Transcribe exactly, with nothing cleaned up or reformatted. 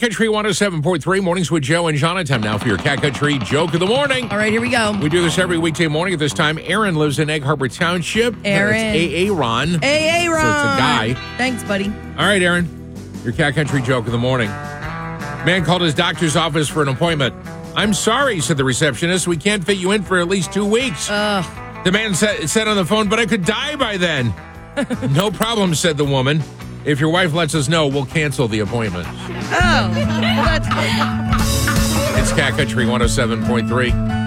Country one oh seven point three, Mornings with Joe and Jonathan. Now for your Cat Country joke of the morning. All right, here we go. We do this every weekday morning at this time. Aaron lives in Egg Harbor Township. Aaron. That's A A Ron. A A Ron. So it's a guy. Thanks, buddy. All right, Aaron, your Cat Country joke of the morning. Man called his doctor's office for an appointment. I'm sorry, said the receptionist. We can't fit you in for at least two weeks. Ugh. The man said, said on the phone, but I could die by then. No problem, said the woman. If your wife lets us know, we'll cancel the appointment. Oh, well, that's good. It's Cat Country one oh seven point three.